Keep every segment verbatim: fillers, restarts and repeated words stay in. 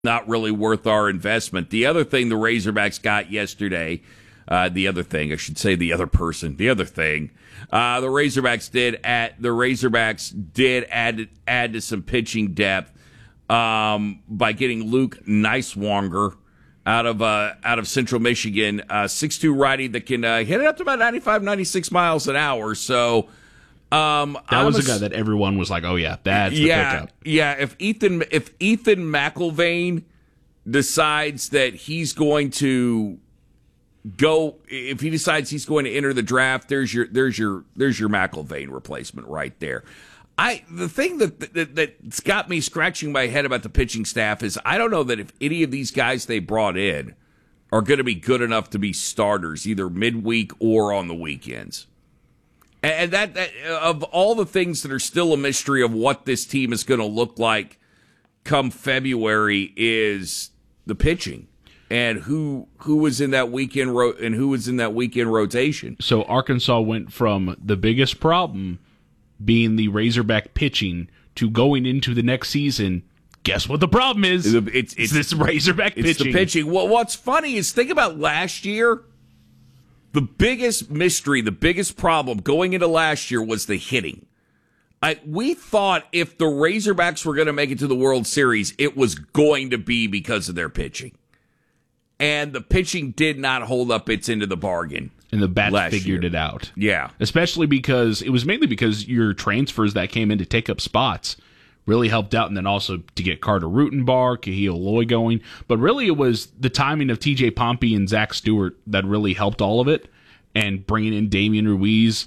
not really worth our investment. The other thing the Razorbacks got yesterday, uh, the other thing, I should say the other person, the other thing, uh, the Razorbacks did add, the Razorbacks did add, add to some pitching depth um, by getting Luke Neiswanger out of uh, out of Central Michigan, uh, six two righty that can uh, hit it up to about ninety-five, ninety-six miles an hour. So um, that I'm was a a guy that everyone was like, "Oh yeah, that's the yeah, pickup." Yeah, if Ethan if Ethan McIlvain decides that he's going to go, if he decides he's going to enter the draft, there's your there's your there's your McIlvain replacement right there. I the thing that, that that's got me scratching my head about the pitching staff is I don't know that if any of these guys they brought in are going to be good enough to be starters either midweek or on the weekends. And that, that of all the things that are still a mystery of what this team is going to look like come February is the pitching and who who was in that weekend ro- and who was in that weekend rotation. So Arkansas went from the biggest problem being the Razorback pitching to going into the next season. Guess what the problem is? It's, it's, it's this Razorback it's pitching. It's the pitching. Well, what's funny is think about last year. The biggest mystery, the biggest problem going into last year was the hitting. I, we thought if the Razorbacks were going to make it to the World Series, it was going to be because of their pitching. And the pitching did not hold up its end of the bargain. And the bats figured it out. Yeah. Especially because, it was mainly because your transfers that came in to take up spots really helped out, and then also to get Carter Rutenbar, Cahill Loy going. But really it was the timing of T J Pompey and Zach Stewart that really helped all of it, and bringing in Damian Ruiz.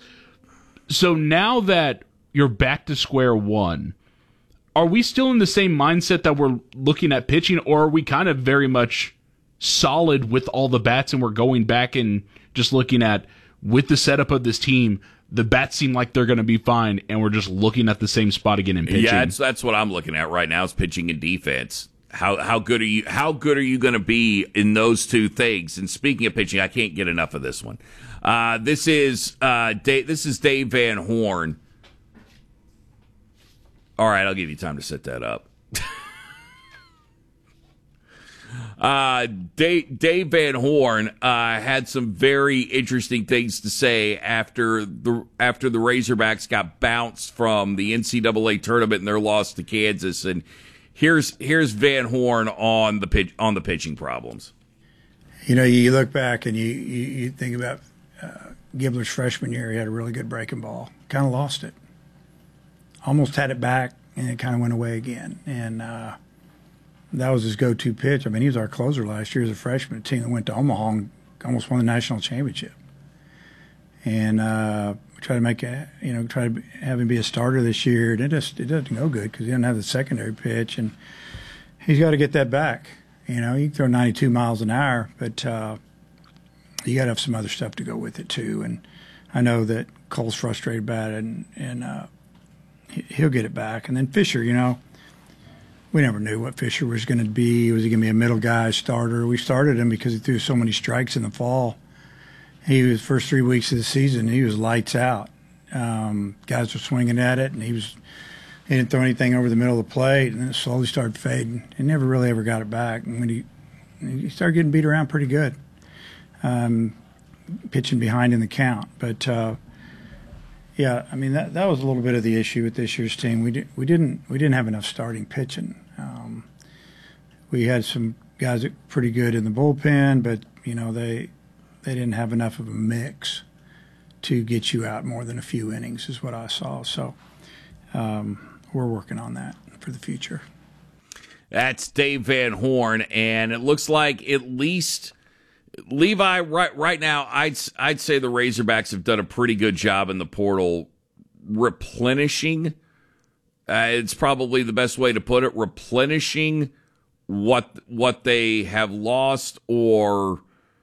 So now that you're back to square one, are we still in the same mindset that we're looking at pitching, or are we kind of very much solid with all the bats and we're going back and just looking at, with the setup of this team, the bats seem like they're going to be fine, and we're just looking at the same spot again in pitching? Yeah, that's, that's what I'm looking at right now is pitching and defense. How how good are you? How good are you going to be in those two things? And speaking of pitching, I can't get enough of this one. Uh, this is uh, Dave, this is Dave Van Horn. All right, I'll give you time to set that up. Uh, Dave, Dave Van Horn uh, had some very interesting things to say after the after the Razorbacks got bounced from the N C double A tournament and their loss to Kansas. And here's here's Van Horn on the pitch on the pitching problems. You know, you look back and you you, you think about uh, Gibler's freshman year. He had a really good breaking ball. Kind of lost it. Almost had it back, and it kind of went away again. And uh, that was his go-to pitch. I mean, he was our closer last year as a freshman, a team that went to Omaha and almost won the national championship. And uh, we tried to make a, you know, try to have him be a starter this year. And it just it doesn't go good because he doesn't have the secondary pitch, and he's got to get that back. You know, you can throw ninety-two miles an hour, but uh, you got to have some other stuff to go with it too. And I know that Cole's frustrated about it, and and uh, he'll get it back. And then Fisher, you know. We never knew what Fisher was going to be. Was he going to be a middle guy, starter? We started him because he threw so many strikes in the fall. He was first three weeks of the season, he was lights out. Um, guys were swinging at it, and he was he didn't throw anything over the middle of the plate, and then it slowly started fading. He never really ever got it back. And when he he started getting beat around pretty good, um, pitching behind in the count. But uh, yeah, I mean that that was a little bit of the issue with this year's team. We did, we didn't we didn't have enough starting pitching. Um, we had some guys that were pretty good in the bullpen, but you know they they didn't have enough of a mix to get you out more than a few innings, is what I saw. So um, we're working on that for the future. That's Dave Van Horn, and it looks like at least Levi right right now. I'd I'd say the Razorbacks have done a pretty good job in the portal replenishing. Uh, it's probably the best way to put it, replenishing what what they have lost, or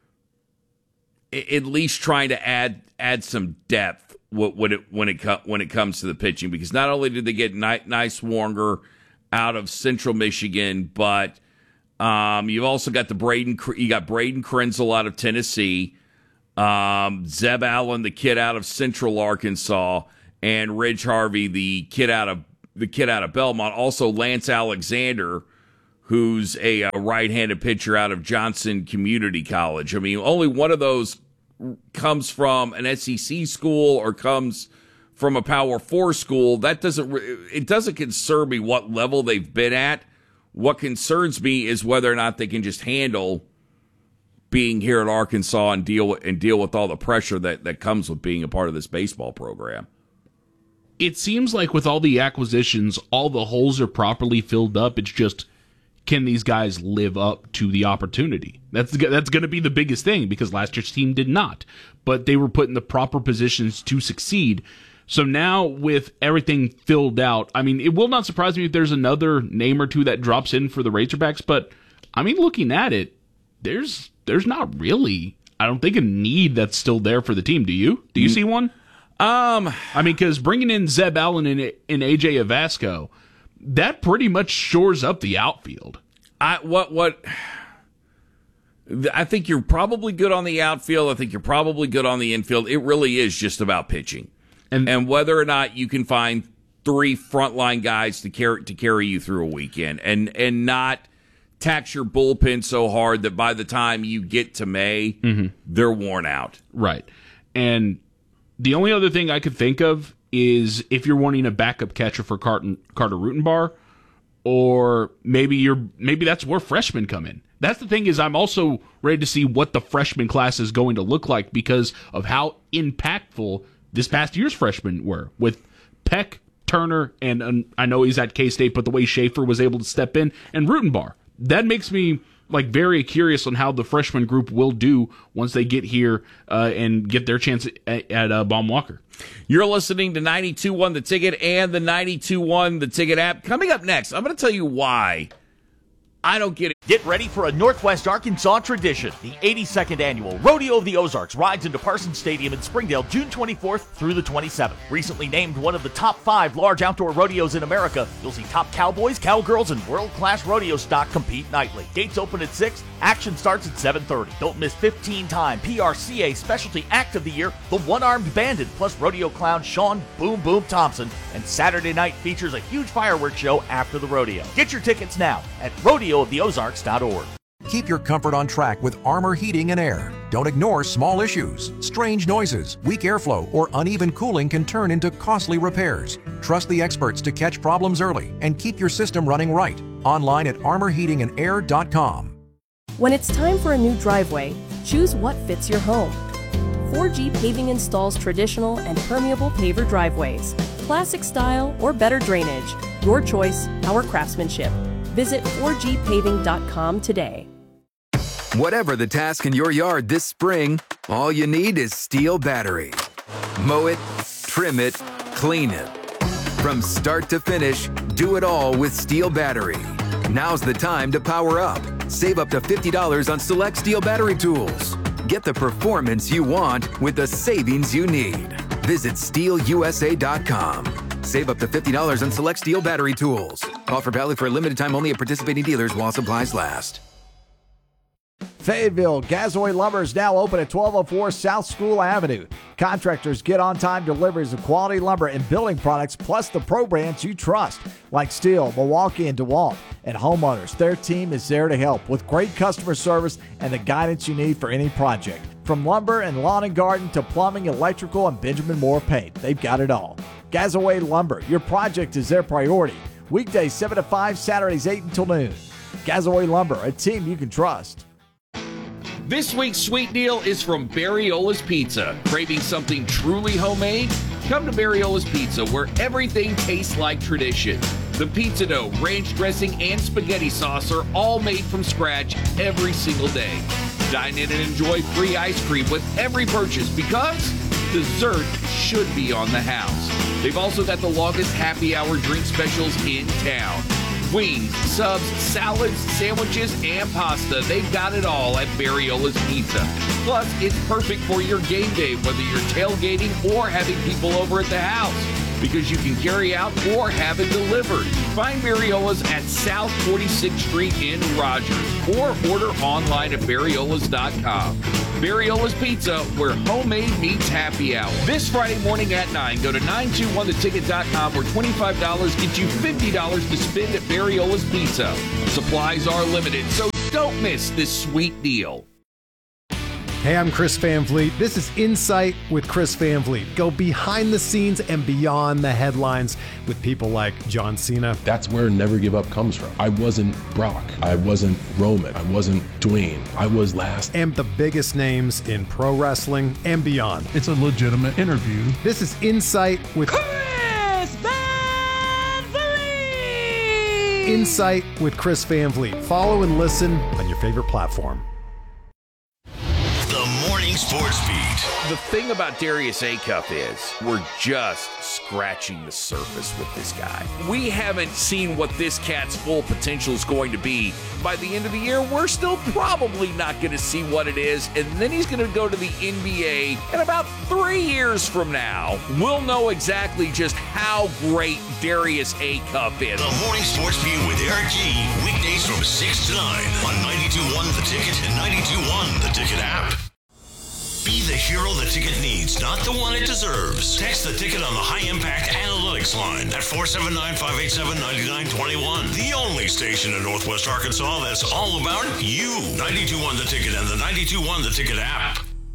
at least trying to add add some depth when it when it when it comes to the pitching. Because not only did they get Neiswanger out of Central Michigan, but um, you've also got the Braden you got Braden Krenzel out of Tennessee, um, Zeb Allen, the kid out of Central Arkansas, and Ridge Harvey, the kid out of the kid out of Belmont. Also Lance Alexander, who's a, a right-handed pitcher out of Johnson Community College. I mean, only one of those comes from an S E C school or comes from a Power Four school. That doesn't it doesn't concern me what level they've been at. What concerns me is whether or not they can just handle being here at Arkansas and deal with, and deal with all the pressure that, that comes with being a part of this baseball program. It seems like with all the acquisitions, all the holes are properly filled up. It's just, can these guys live up to the opportunity? That's that's going to be the biggest thing, because last year's team did not. But they were put in the proper positions to succeed. So now with everything filled out, I mean, it will not surprise me if there's another name or two that drops in for the Razorbacks. But, I mean, looking at it, there's there's not really, I don't think, a need that's still there for the team. Do you? Do you see one? Um, I mean, because bringing in Zeb Allen and, and A J Avasco, that pretty much shores up the outfield. I what what I think you're probably good on the outfield. I think you're probably good on the infield. It really is just about pitching, and and whether or not you can find three frontline guys to carry to carry you through a weekend, and and not tax your bullpen so hard that by the time you get to May, mm-hmm. they're worn out. Right. And the only other thing I could think of is if you're wanting a backup catcher for Carter, Carter Rutenbar, or maybe you're maybe that's where freshmen come in. That's the thing, is I'm also ready to see what the freshman class is going to look like because of how impactful this past year's freshmen were with Peck, Turner, and, and I know he's at K-State, but the way Schaefer was able to step in, and Rutenbar. That makes me like very curious on how the freshman group will do once they get here uh, and get their chance at, at uh, Baum-Walker. You're listening to ninety-two point one The Ticket and the ninety-two point one The Ticket app. Coming up next, I'm going to tell you why I don't get it. Get ready for a Northwest Arkansas tradition. The eighty-second annual Rodeo of the Ozarks rides into Parsons Stadium in Springdale June twenty-fourth through the twenty-seventh. Recently named one of the top five large outdoor rodeos in America, you'll see top cowboys, cowgirls, and world-class rodeo stock compete nightly. Gates open at six. Action starts at seven thirty. Don't miss fifteen-time P R C A Specialty Act of the Year, the One-Armed Bandit, plus rodeo clown Sean Boom Boom Thompson. And Saturday night features a huge fireworks show after the rodeo. Get your tickets now at rodeo of the ozarks dot org. Keep your comfort on track with Armor Heating and Air. Don't ignore small issues. Strange noises, weak airflow, or uneven cooling can turn into costly repairs. Trust the experts to catch problems early and keep your system running right. Online at armor heating and air dot com. When it's time for a new driveway, choose what fits your home. four G Paving installs traditional and permeable paver driveways, classic style or better drainage. Your choice, our craftsmanship. Visit four G paving dot com today. Whatever the task in your yard this spring, all you need is Steel Battery. Mow it, trim it, clean it. From start to finish, do it all with Steel Battery. Now's the time to power up. Save up to fifty dollars on select Steel Battery tools. Get the performance you want with the savings you need. Visit steel u s a dot com. Save up to fifty dollars on select Steel Battery tools. Offer valid for a limited time only at participating dealers while supplies last. Fayetteville, Gazoy Lumber is now open at twelve oh four South School Avenue. Contractors get on-time deliveries of quality lumber and building products, plus the pro brands you trust, like Steel, Milwaukee, and DeWalt. And homeowners, their team is there to help with great customer service and the guidance you need for any project. From lumber and lawn and garden to plumbing, electrical, and Benjamin Moore paint, they've got it all. Gazoy Lumber, your project is their priority. Weekdays seven to five, Saturdays eight until noon. Gazoy Lumber, a team you can trust. This week's sweet deal is from Barriola's Pizza. Craving something truly homemade? Come to Barriola's Pizza, where everything tastes like tradition. The pizza dough, ranch dressing, and spaghetti sauce are all made from scratch every single day. Dine in and enjoy free ice cream with every purchase because dessert should be on the house. They've also got the longest happy hour drink specials in town. Wings, subs, salads, sandwiches, and pasta. They've got it all at Barriola's Pizza. Plus, it's perfect for your game day, whether you're tailgating or having people over at the house. because you can carry out or have it delivered. Find Barriola's at South forty-sixth Street in Rogers or order online at barriolas dot com. Barriola's Pizza, where homemade meets happy hour. This Friday morning at nine, go to nine two one the ticket dot com where twenty-five dollars gets you fifty dollars to spend at Barriola's Pizza. Supplies are limited, so don't miss this sweet deal. Hey, I'm Chris Van Vliet. This is Insight with Chris Van Vliet. Go behind the scenes and beyond the headlines with people like John Cena. That's where Never Give Up comes from. I wasn't Brock. I wasn't Roman. I wasn't Dwayne. I was last. And the biggest names in pro wrestling and beyond. It's a legitimate interview. This is Insight with Chris Van Vliet. Insight with Chris Van Vliet. Follow and listen on your favorite platform. The Morning Sports Beat. The thing about Darius Acuff is we're just scratching the surface with this guy. We haven't seen what this cat's full potential is going to be. By the end of the year, we're still probably not going to see what it is, and then he's going to go to the N B A, and about three years from now, we'll know exactly just how great Darius Acuff is. The Morning Sports Beat with Eric G. Weekdays from six to nine on ninety-two point one The Ticket and ninety-two point one The Ticket app. Be the hero the ticket needs, not the one it deserves. Text the ticket on the High Impact Analytics line at four seven nine, five eight seven, nine nine two one. The only station in Northwest Arkansas that's all about you. ninety-two point one The Ticket and the ninety-two point one The Ticket app.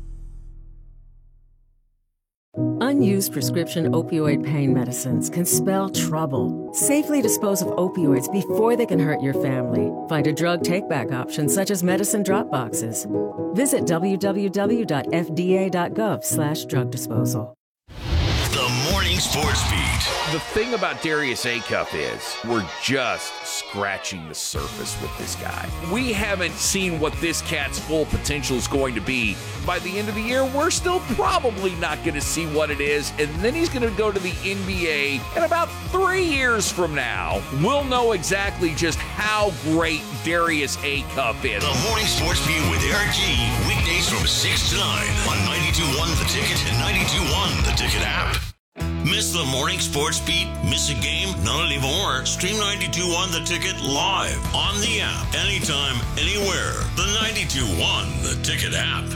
Unused prescription opioid pain medicines can spell trouble. Safely dispose of opioids before they can hurt your family. Find a drug take-back option such as medicine drop boxes. Visit w w w dot f d a dot gov slash drug disposal. The Morning Sports Beat. The thing about Darius Acuff is we're just scratching the surface with this guy. We haven't seen what this cat's full potential is going to be. By the end of the year, we're still probably not going to see what it is, and then he's going to go to the N B A, and about three years from now, we'll know exactly just how great Darius Acuff is. The Morning Sports Beat with Eric G. Weekdays from six to nine on ninety-two point one The Ticket and ninety-two point one The Ticket app. Miss the Morning Sports Beat? Miss a game? Not anymore. Stream ninety-two point one The Ticket live on the app. Anytime, anywhere. The ninety-two point one The Ticket app.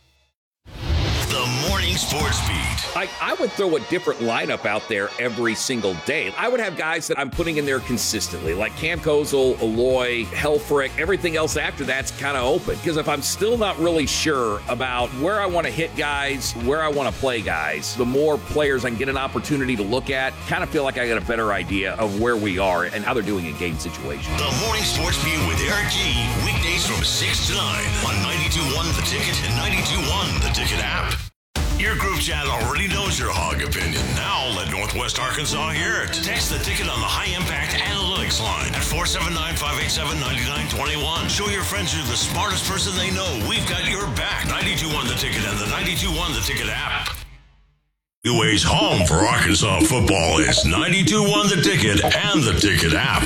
The Morning Sports Beat. I, I would throw a different lineup out there every single day. I would have guys that I'm putting in there consistently, like Cam Kozel, Aloy, Helfrich. Everything else after that's kind of open. Because if I'm still not really sure about where I want to hit guys, where I want to play guys, the more players I can get an opportunity to look at, kind of feel like I got a better idea of where we are and how they're doing in game situations. The Morning Sports Beat with Eric G. Weekdays from six to nine on ninety-two point one The Ticket and ninety-two point one The Ticket app. Your group chat already knows your hog opinion. Now let Northwest Arkansas hear it. Text the ticket on the High Impact Analytics line at four seven nine, five eight seven, nine nine two one. Show your friends you're the smartest person they know. We've got your back. ninety-two point one The Ticket and the ninety-two point one The Ticket app. U A's home for Arkansas football is ninety-two point one The Ticket and the Ticket app.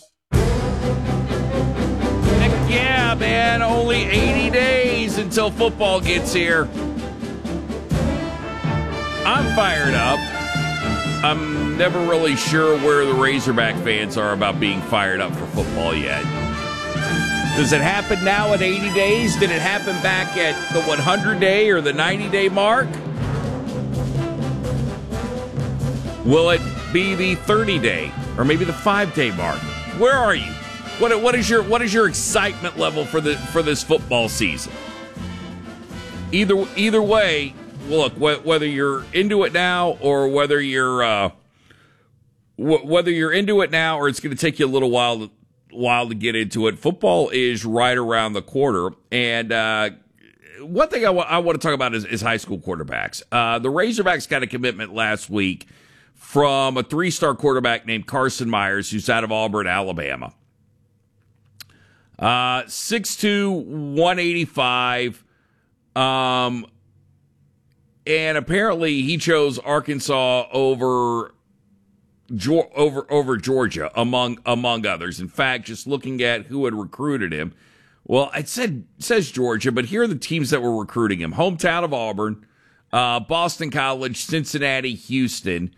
Heck yeah, man. Only eighty days until football gets here. I'm fired up. I'm never really sure where the Razorback fans are about being fired up for football yet. Does it happen now at eighty days? Did it happen back at the one hundred day or the ninety day mark? Will it be the thirty day or maybe the five day mark? Where are you? What what is your what is your excitement level for the for this football season? Either either way, look, whether you're into it now or whether you're uh, w- whether you're into it now or it's going to take you a little while to, while to get into it, football is right around the corner. And uh, one thing I, w- I want to talk about is, is high school quarterbacks. Uh, the Razorbacks got a commitment last week from a three-star quarterback named Carson Myers, who's out of Auburn, Alabama. Uh, six two, one eighty-five. Um... And apparently he chose Arkansas over over over Georgia, among among others. In fact, just looking at who had recruited him, well, it said it says Georgia, but here are the teams that were recruiting him: hometown of Auburn, uh, Boston College, Cincinnati, Houston,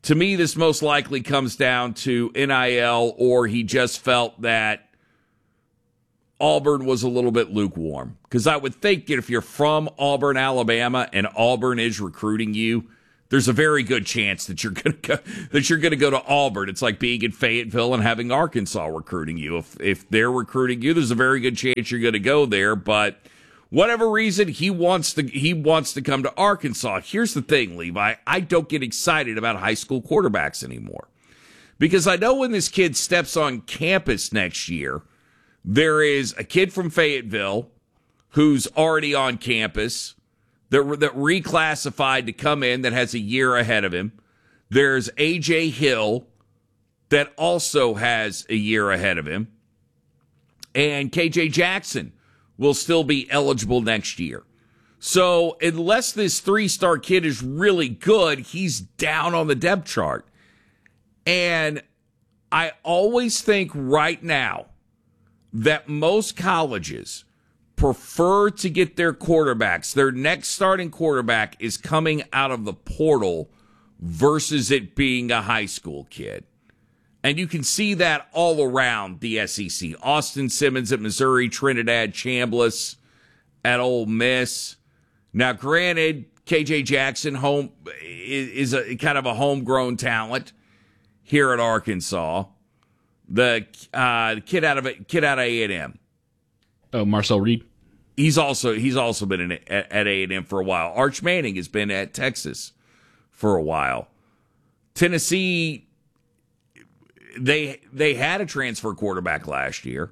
To me, this most likely comes down to N I L, or he just felt that Auburn was a little bit lukewarm. Because I would think if you're from Auburn, Alabama, and Auburn is recruiting you, there's a very good chance that you're going to go, that you're going to go to Auburn. It's like being in Fayetteville and having Arkansas recruiting you. If if they're recruiting you, there's a very good chance you're going to go there. But whatever reason, he wants to he wants to come to Arkansas. Here's the thing, Levi. I don't get excited about high school quarterbacks anymore. Because I know when this kid steps on campus next year, there is a kid from Fayetteville who's already on campus that, that reclassified to come in that has a year ahead of him. There's A J Hill that also has a year ahead of him. And K J Jackson will still be eligible next year. So unless this three-star kid is really good, he's down on the depth chart. And I always think right now that most colleges prefer to get their quarterbacks, their next starting quarterback is coming out of the portal versus it being a high school kid. And you can see that all around the S E C. Austin Simmons at Missouri, Trinidad Chambliss at Ole Miss. Now, granted, K J Jackson home is a kind of a homegrown talent here at Arkansas. The uh, kid out of kid out of A and M. Oh, Marcel Reed. He's also he's also been in, at, at A and M for a while. Arch Manning has been at Texas for a while. Tennessee, they they had a transfer quarterback last year.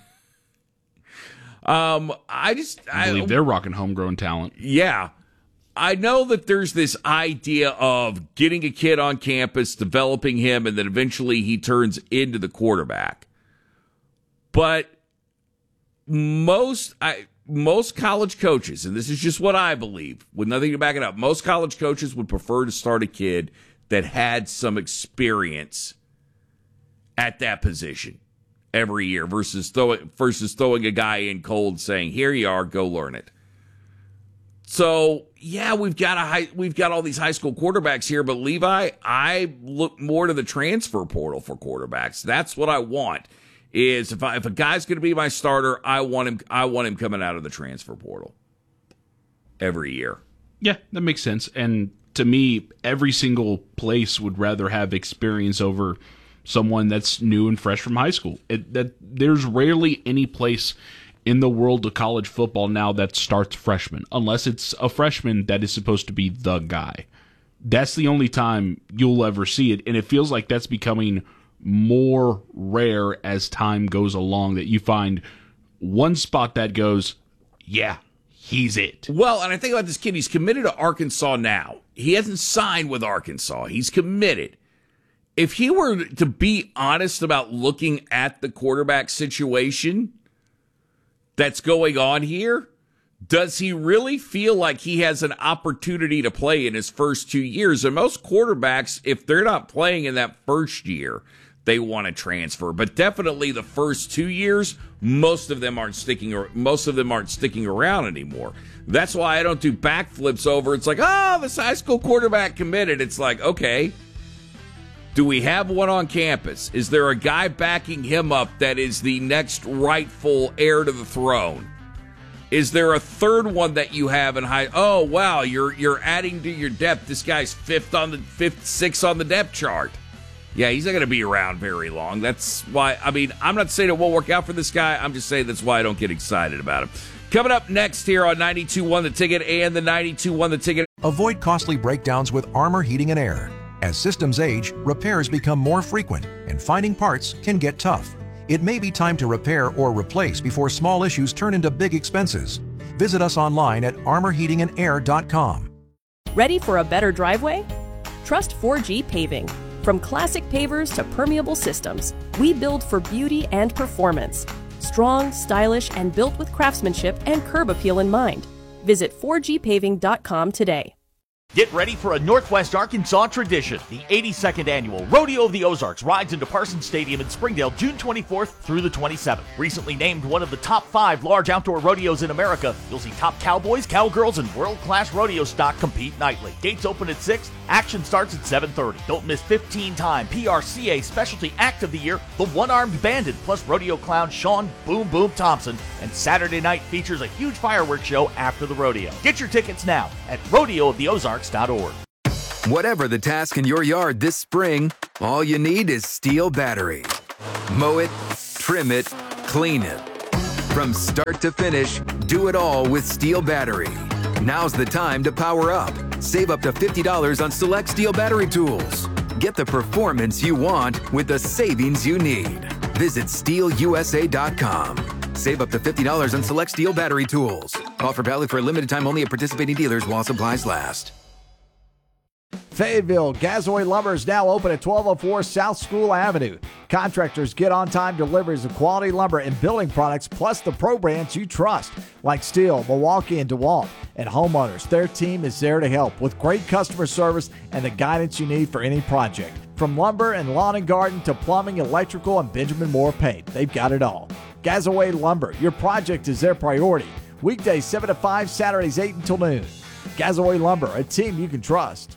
um, I just I believe I, they're rocking homegrown talent. Yeah. I know that there's this idea of getting a kid on campus, developing him, and then eventually he turns into the quarterback. But most I, most college coaches, and this is just what I believe, with nothing to back it up, most college coaches would prefer to start a kid that had some experience at that position every year versus throwing, versus throwing a guy in cold saying, here you are, go learn it. So, yeah, we've got a high, we've got all these high school quarterbacks here, but Levi, I look more to the transfer portal for quarterbacks. That's what I want. Is if I, if a guy's going to be my starter, I want him I want him coming out of the transfer portal every year. Yeah, that makes sense. And to me, every single place would rather have experience over someone that's new and fresh from high school. It, that there's rarely any place in the world of college football now that starts freshmen, unless it's a freshman that is supposed to be the guy. That's the only time you'll ever see it, and it feels like that's becoming more rare as time goes along, that you find one spot that goes, yeah, he's it. Well, and I think about this kid, he's committed to Arkansas now. He hasn't signed with Arkansas. He's committed. If he were to be honest about looking at the quarterback situation that's going on here, does he really feel like he has an opportunity to play in his first two years? And most quarterbacks, if they're not playing in that first year, they want to transfer. But definitely the first two years, most of them aren't sticking or most of them aren't sticking around anymore. That's why I don't do backflips over. It's like, oh, this high school quarterback committed. It's like, okay, do we have one on campus? Is there a guy backing him up that is the next rightful heir to the throne? Is there a third one that you have in high? Oh, wow, you're you're adding to your depth. This guy's fifth on the fifth, sixth on the depth chart. Yeah, he's not going to be around very long. That's why, I mean, I'm not saying it won't work out for this guy. I'm just saying that's why I don't get excited about him. Coming up next here on ninety-two point one The Ticket and the ninety-two point one The Ticket. Avoid costly breakdowns with Armor Heating and Air. As systems age, repairs become more frequent, and finding parts can get tough. It may be time to repair or replace before small issues turn into big expenses. Visit us online at armor heating and air dot com. Ready for a better driveway? Trust four G Paving. From classic pavers to permeable systems, we build for beauty and performance. Strong, stylish, and built with craftsmanship and curb appeal in mind. Visit four G paving dot com today. Get ready for a Northwest Arkansas tradition. The eighty-second annual Rodeo of the Ozarks rides into Parsons Stadium in Springdale June twenty-fourth through the twenty-seventh. Recently named one of the top five large outdoor rodeos in America, you'll see top cowboys, cowgirls, and world-class rodeo stock compete nightly. Gates open at six. Action starts at seven thirty. Don't miss fifteen-time P R C A Specialty Act of the Year, the One-Armed Bandit, plus rodeo clown Sean Boom Boom Thompson. And Saturday night features a huge fireworks show after the rodeo. Get your tickets now at rodeo of the ozarks dot org. Whatever the task in your yard this spring, all you need is Steel battery. Mow it, trim it, clean it. From start to finish, do it all with Steel battery. Now's the time to power up. Save up to fifty dollars on select Steel battery tools. Get the performance you want with the savings you need. Visit steel u s a dot com. Save up to fifty dollars on select Steel battery tools. Offer valid for a limited time only at participating dealers while supplies last. Fayetteville, Gazoy Lumber is now open at twelve oh four South School Avenue. Contractors get on-time deliveries of quality lumber and building products, plus the pro brands you trust, like Steel, Milwaukee, and DeWalt. And homeowners, their team is there to help with great customer service and the guidance you need for any project. From lumber and lawn and garden to plumbing, electrical, and Benjamin Moore paint, they've got it all. Gazoy Lumber, your project is their priority. Weekdays seven to five, Saturdays eight until noon. Gazoy Lumber, a team you can trust.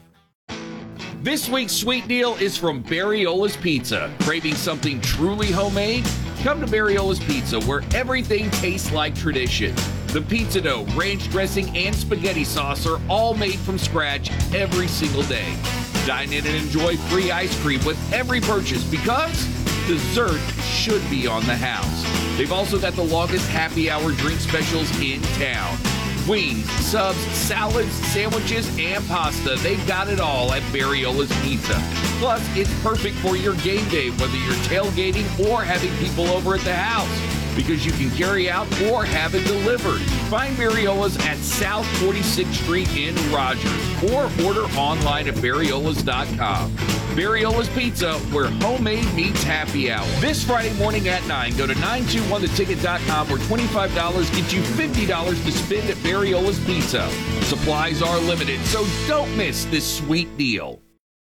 This week's sweet deal is from Barriola's Pizza. Craving something truly homemade? Come to Barriola's Pizza, where everything tastes like tradition. The pizza dough, ranch dressing, and spaghetti sauce are all made from scratch every single day. Dine in and enjoy free ice cream with every purchase because dessert should be on the house. They've also got the longest happy hour drink specials in town. Wings, subs, salads, sandwiches, and pasta. They've got it all at Barriola's Pizza. Plus, it's perfect for your game day, whether you're tailgating or having people over at the house, because you can carry out or have it delivered. Find Barriola's at South forty-sixth Street in Rogers or order online at barriolas dot com. Barriola's Pizza, where homemade meets happy hour. This Friday morning at nine, go to nine two one the ticket dot com where twenty-five dollars gets you fifty dollars to spend at Barriola's Pizza. Supplies are limited, so don't miss this sweet deal.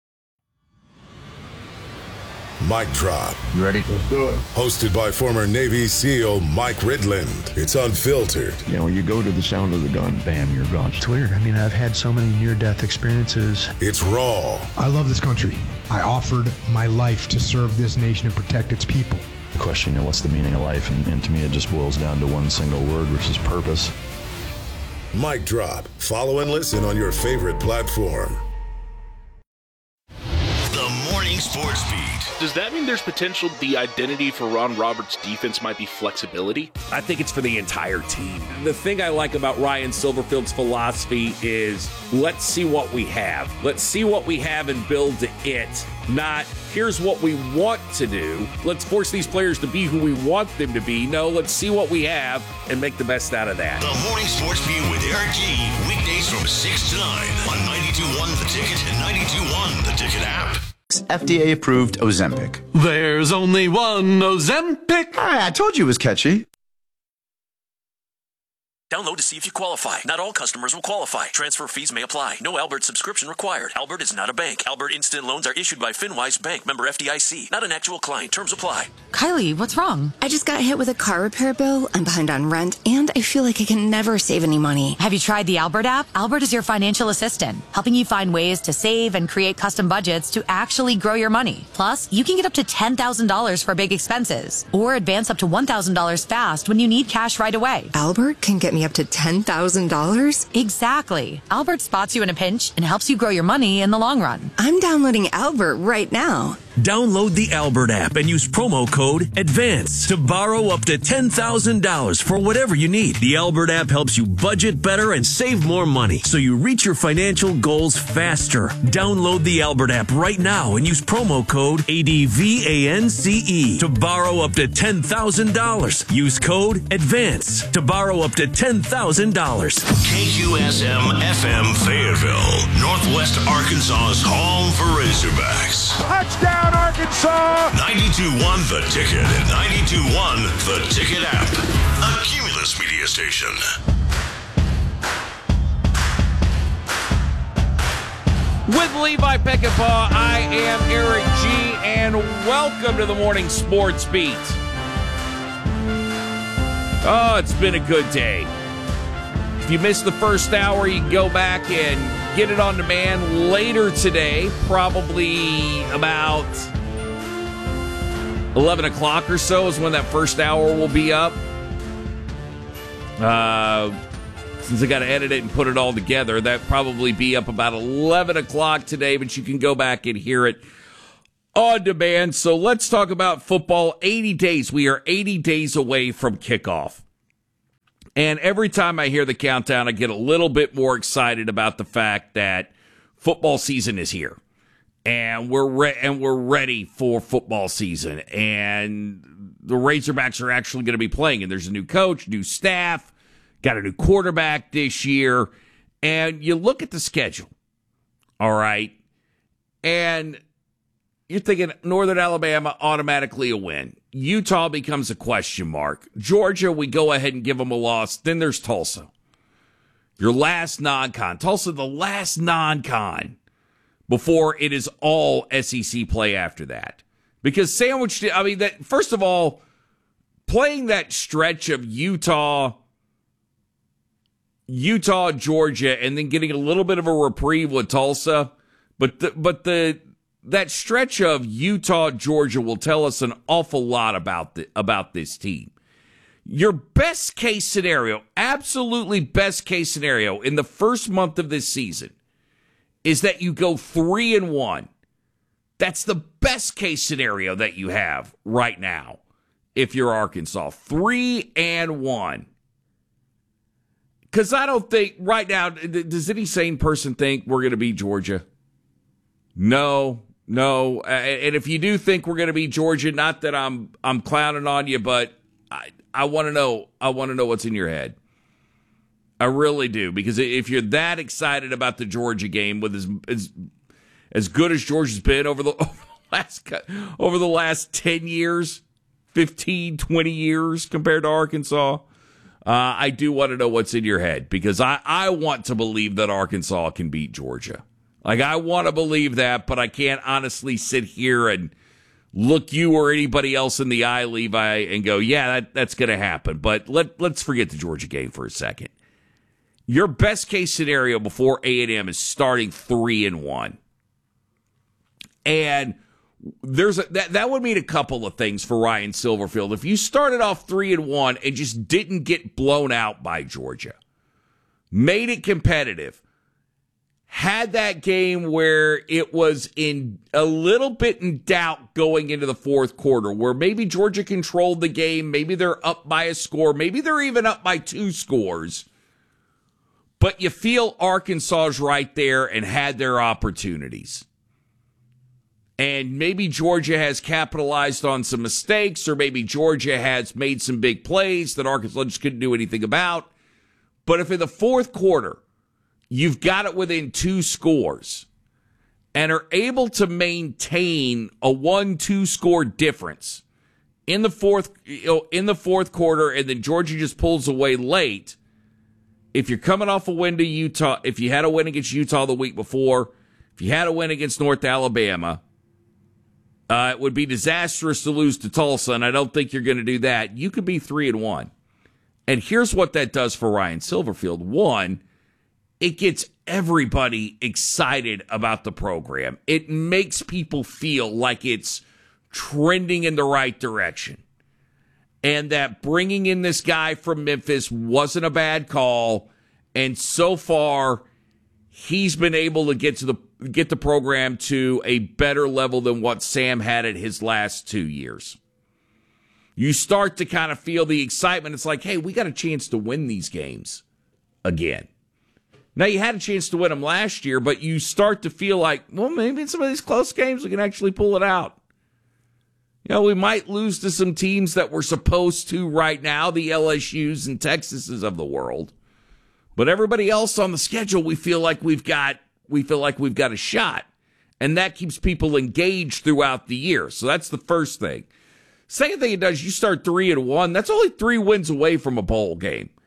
Mic Drop. You ready? Let's do it. Hosted by former Navy SEAL Mike Ridland. It's unfiltered. You know, you go to the sound of the gun, bam, you're gone. It's weird. I mean, I've had so many near-death experiences. It's raw. I love this country. I offered my life to serve this nation and protect its people. The question, you know, what's the meaning of life? And, and to me, it just boils down to one single word, which is purpose. Mic Drop. Follow and listen on your favorite platform. The Morning Sports Beat. Does that mean there's potential the identity for Ron Roberts' defense might be flexibility? I think it's for the entire team. The thing I like about Ryan Silverfield's philosophy is let's see what we have. Let's see what we have and build to it. Not, here's what we want to do. Let's force these players to be who we want them to be. No, let's see what we have and make the best out of that. The Morning Sports Beat with Eric G. Weekdays from six to nine on ninety-two point one The Ticket and ninety-two point one The Ticket app. F D A-approved Ozempic. There's only one Ozempic. I told you it was catchy. Download to see if you qualify. Not all customers will qualify. Transfer fees may apply. No Albert subscription required. Albert is not a bank. Albert Instant Loans are issued by FinWise Bank, member F D I C. Not an actual client. Terms apply. Kylie, what's wrong? I just got hit with a car repair bill. I'm behind on rent, and I feel like I can never save any money. Have you tried the Albert app? Albert is your financial assistant, helping you find ways to save and create custom budgets to actually grow your money. Plus, you can get up to ten thousand dollars for big expenses, or advance up to one thousand dollars fast when you need cash right away. Albert can get me up to ten thousand dollars? Exactly. Albert spots you in a pinch and helps you grow your money in the long run. I'm downloading Albert right now. Download the Albert app and use promo code ADVANCE to borrow up to ten thousand dollars for whatever you need. The Albert app helps you budget better and save more money so you reach your financial goals faster. Download the Albert app right now and use promo code ADVANCE to borrow up to ten thousand dollars. Use code ADVANCE to borrow up to ten thousand dollars. K Q S M F M Fayetteville, Northwest Arkansas's home for Razorbacks. Touchdown, Arkansas! ninety-two point one The Ticket and ninety-two point one The Ticket app. A Cumulus media station. With Levi Peckinpah, I am Eric G, and welcome to the Morning Sports Beat. Oh, it's been a good day. If you missed the first hour, you can go back and get it on demand later today, probably about eleven o'clock or so is when that first hour will be up. Uh... Since I got to edit it and put it all together, that'll probably be up about eleven o'clock today, but you can go back and hear it on demand. So let's talk about football. eighty days. We are eighty days away from kickoff. And every time I hear the countdown, I get a little bit more excited about the fact that football season is here. And we're re- and we're ready for football season. And the Razorbacks are actually going to be playing. And there's a new coach, new staff. Got a new quarterback this year, and you look at the schedule, all right, and you're thinking Northern Alabama automatically a win. Utah becomes a question mark. Georgia, we go ahead and give them a loss. Then there's Tulsa, your last non-con. Tulsa, the last non-con before it is all S E C play after that. Because sandwiched, I mean, that first of all, playing that stretch of Utah, Utah, Georgia, and then getting a little bit of a reprieve with Tulsa. But the, but the that stretch of Utah, Georgia will tell us an awful lot about the, about this team. Your best case scenario, absolutely best case scenario in the first month of this season is that you go three and one. That's the best case scenario that you have right now if you're Arkansas. Three and one. Because I don't think, right now, does any sane person think we're going to beat Georgia? No, no. And if you do think we're going to beat Georgia, not that I'm I'm clowning on you, but I, I want to know, I want to know what's in your head. I really do. Because if you're that excited about the Georgia game, with as as, as good as Georgia's been over the, over the last over the last ten years, fifteen, twenty years compared to Arkansas, Uh, I do want to know what's in your head, because I, I want to believe that Arkansas can beat Georgia. Like, I want to believe that, but I can't honestly sit here and look you or anybody else in the eye, Levi, and go, yeah, that, that's going to happen. But let, let's forget the Georgia game for a second. Your best case scenario before A and M is starting three and one. And There's a, that that would mean a couple of things for Ryan Silverfield. If you started off three and one and just didn't get blown out by Georgia, made it competitive, had that game where it was in a little bit in doubt going into the fourth quarter, where maybe Georgia controlled the game, maybe they're up by a score, maybe they're even up by two scores, but you feel Arkansas's right there and had their opportunities. And maybe Georgia has capitalized on some mistakes, or maybe Georgia has made some big plays that Arkansas just couldn't do anything about. But if in the fourth quarter you've got it within two scores and are able to maintain a one two score difference in the fourth, you know, in the fourth quarter, and then Georgia just pulls away late, if you're coming off a win to Utah, if you had a win against Utah the week before, if you had a win against North Alabama, Uh, it would be disastrous to lose to Tulsa, and I don't think you're going to do that. You could be three and one. And here's what that does for Ryan Silverfield. One, it gets everybody excited about the program. It makes people feel like it's trending in the right direction. And that bringing in this guy from Memphis wasn't a bad call. And so far, he's been able to get to the get the program to a better level than what Sam had at his last two years. You start to kind of feel the excitement. It's like, hey, we got a chance to win these games again. Now, you had a chance to win them last year, but you start to feel like, well, maybe in some of these close games we can actually pull it out. You know, we might lose to some teams that we're supposed to right now, the L S Us and Texases of the world. But everybody else on the schedule, we feel like we've got we feel like we've got a shot. And that keeps people engaged throughout the year. So that's the first thing. Second thing it does, you start three and one. That's only three wins away from a bowl game.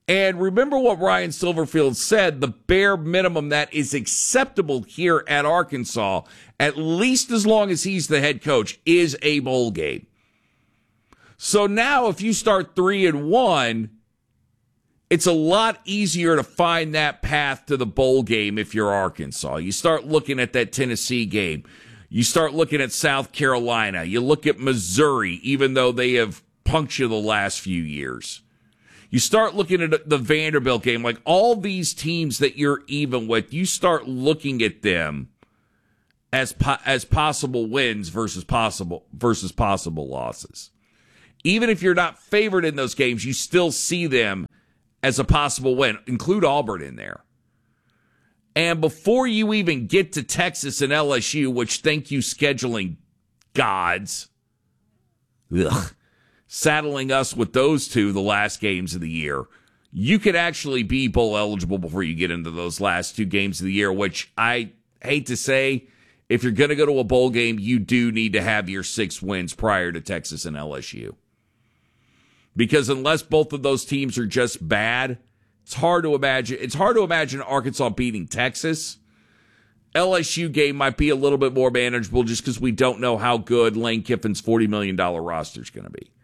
And remember what Ryan Silverfield said, the bare minimum that is acceptable here at Arkansas, at least as long as he's the head coach, is a bowl game. So now if you start three and one, it's a lot easier to find that path to the bowl game if you're Arkansas. You start looking at that Tennessee game. You start looking at South Carolina. You look at Missouri, even though they have punked you the last few years. You start looking at the Vanderbilt game, like all these teams that you're even with, you start looking at them as po- as possible wins versus possible versus possible losses. Even if you're not favored in those games, you still see them as a possible win. Include Auburn in there. And before you even get to Texas and L S U, which thank you scheduling gods, ugh, saddling us with those two the last games of the year, you could actually be bowl eligible before you get into those last two games of the year, which I hate to say, if you're going to go to a bowl game, you do need to have your six wins prior to Texas and L S U. Because unless both of those teams are just bad, it's hard to imagine. It's hard to imagine Arkansas beating Texas. L S U game might be a little bit more manageable just because we don't know how good Lane Kiffin's forty million dollars roster is going to be.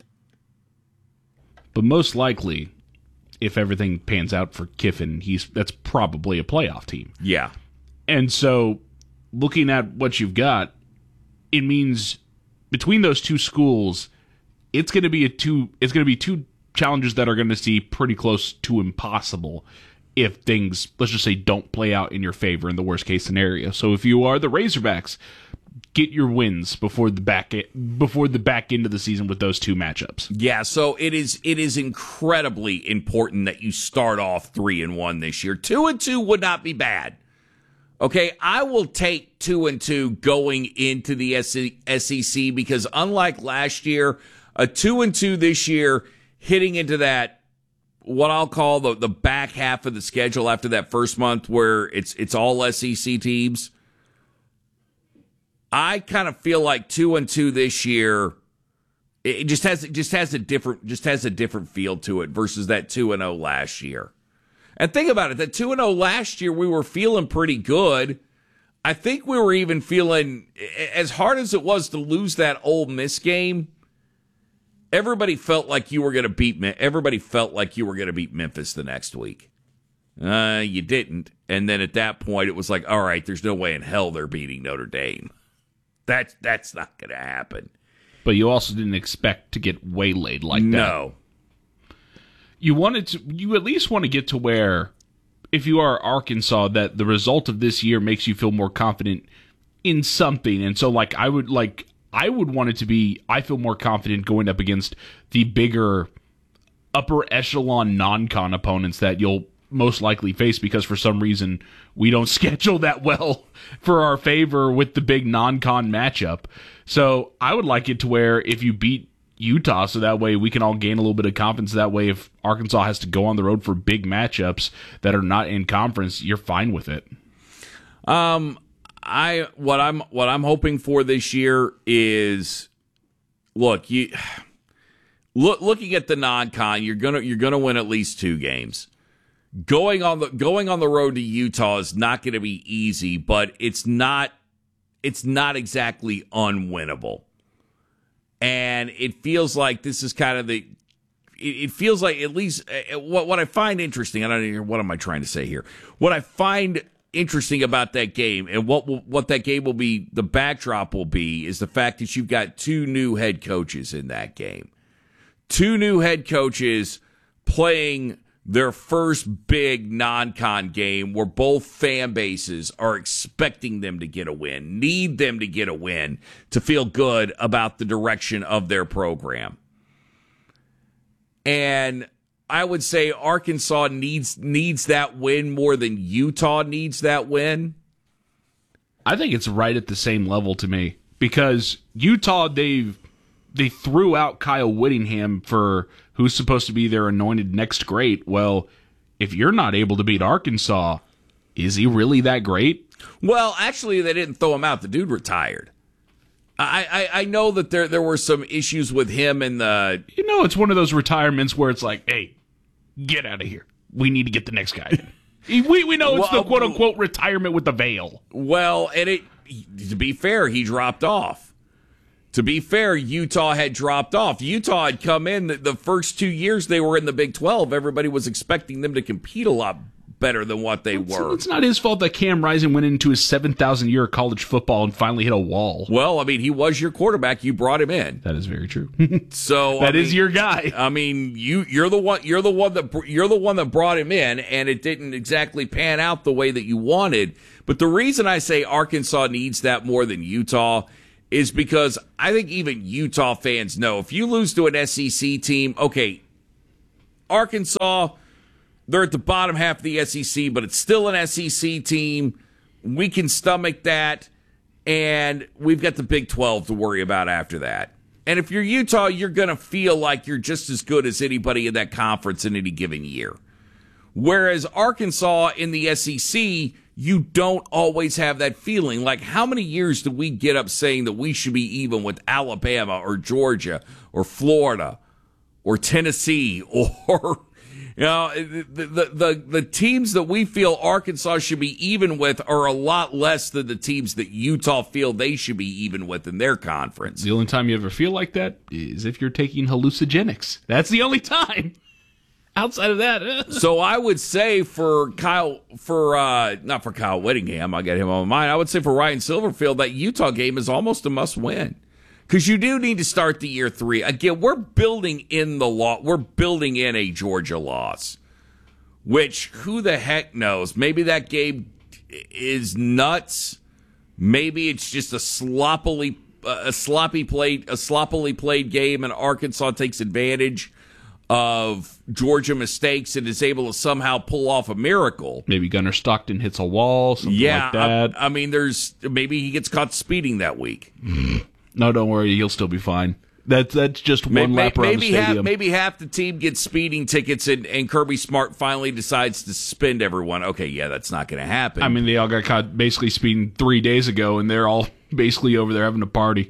But most likely, if everything pans out for Kiffin, he's that's probably a playoff team. Yeah. And so, looking at what you've got, it means between those two schools, it's going to be a two. It's going to be two challenges that are going to see pretty close to impossible if things, let's just say, don't play out in your favor in the worst case scenario. So, if you are the Razorbacks, get your wins before the back before the back end of the season with those two matchups. Yeah, so it is it is incredibly important that you start off three and one this year. Two and two would not be bad. Okay, I will take two and two going into the S E C because unlike last year, a two and two this year, hitting into that what I'll call the the back half of the schedule after that first month where it's it's all S E C teams. I kind of feel like two and two this year, it just has it just has a different just has a different feel to it versus that two and zero last year. And think about it, that two and zero last year we were feeling pretty good. I think we were even feeling, as hard as it was to lose that Ole Miss game, everybody felt like you were going to beat everybody felt like you were going to beat Memphis the next week. Uh, you didn't, and then at that point it was like, all right, there's no way in hell they're beating Notre Dame. That's that's not going to happen. But you also didn't expect to get waylaid like that. No. You wanted to. You at least want to get to where, if you are Arkansas, that the result of this year makes you feel more confident in something. And so, like I would like, I would want it to be. I feel more confident going up against the bigger, upper echelon non-con opponents that you'll most likely face because for some reason we don't schedule that well for our favor with the big non-con matchup. So I would like it to where if you beat Utah, so that way we can all gain a little bit of confidence. That way if Arkansas has to go on the road for big matchups that are not in conference, you're fine with it. Um, I what I'm what I'm hoping for this year is, look, you look looking at the non-con, you're gonna you're gonna win at least two games. Going on the going on the road to Utah is not going to be easy, but it's not it's not exactly unwinnable. And it feels like this is kind of the it, it feels like at least uh, what what I find interesting. I don't know what am I trying to say here. What I find interesting about that game and what will, what that game will be, the backdrop will be, is the fact that you've got two new head coaches in that game. Two new head coaches playing their first big non-con game where both fan bases are expecting them to get a win, need them to get a win to feel good about the direction of their program. And I would say Arkansas needs needs that win more than Utah needs that win. I think it's right at the same level to me because Utah, they've they threw out Kyle Whittingham for who's supposed to be their anointed next great. Well, if you're not able to beat Arkansas, is he really that great? Well, actually, they didn't throw him out. The dude retired. I, I, I know that there there were some issues with him and the... You know, it's one of those retirements where it's like, hey, get out of here. We need to get the next guy in. we, we know it's well, the quote-unquote retirement with the veil. Well, and it to be fair, he dropped off. To be fair, Utah had dropped off. Utah had come in the, the first two years they were in the Big twelve. Everybody was expecting them to compete a lot better than what they it's, were. It's not his fault that Cam Rising went into his seven thousand year of college football and finally hit a wall. Well, I mean, he was your quarterback. You brought him in. That is very true. So that I is mean, your guy. I mean, you you're the one you're the one that you're the one that brought him in, and it didn't exactly pan out the way that you wanted. But the reason I say Arkansas needs that more than Utah is because I think even Utah fans know if you lose to an S E C team, okay, Arkansas, they're at the bottom half of the S E C, but it's still an S E C team. We can stomach that, and we've got the Big twelve to worry about after that. And if you're Utah, you're going to feel like you're just as good as anybody in that conference in any given year. Whereas Arkansas in the S E C, you don't always have that feeling. Like, how many years do we get up saying that we should be even with Alabama or Georgia or Florida or Tennessee or... You know, the, the the the teams that we feel Arkansas should be even with are a lot less than the teams that Utah feel they should be even with in their conference. The only time you ever feel like that is if you're taking hallucinogenics. That's the only time. Outside of that. So I would say for Kyle, for uh, not for Kyle Whittingham, I got him on my mind. I would say for Ryan Silverfield, that Utah game is almost a must-win. Because you do need to start the year three. Again, we're building in the law. We're building in a Georgia loss, which who the heck knows? Maybe that game is nuts. Maybe it's just a sloppily, a sloppy played, a sloppily played game, and Arkansas takes advantage of Georgia mistakes and is able to somehow pull off a miracle. Maybe Gunnar Stockton hits a wall, something yeah, like that. I, I mean, there's maybe he gets caught speeding that week. No, don't worry. He'll still be fine. That's that's just one maybe, lap around maybe the stadium. Half, maybe half the team gets speeding tickets, and, and Kirby Smart finally decides to suspend everyone. Okay, yeah, that's not going to happen. I mean, they all got caught basically speeding three days ago, and they're all basically over there having a party.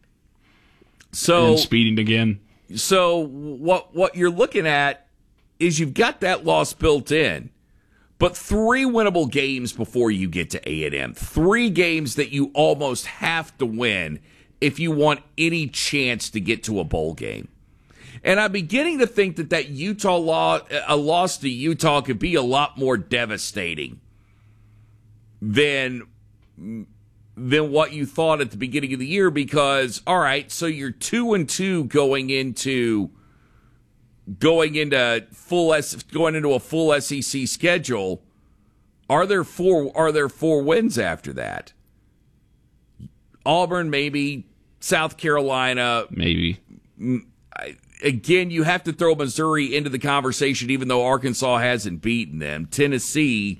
So and speeding again. So what what you're looking at is you've got that loss built in, but three winnable games before you get to A and M. Three games that you almost have to win if you want any chance to get to a bowl game. And I'm beginning to think that that Utah law, a loss to Utah could be a lot more devastating than, than what you thought at the beginning of the year because, all right, so you're two and two going into going into full S, going into a full S E C schedule. Are there four are there four wins after that? Auburn, maybe. South Carolina, maybe. Again, you have to throw Missouri into the conversation, even though Arkansas hasn't beaten them. Tennessee,